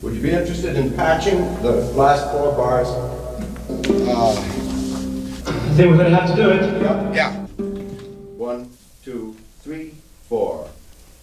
Would you be interested in patching the last 4 bars? I think we're gonna have to do it. Yep. Yeah. 1, 2, 3.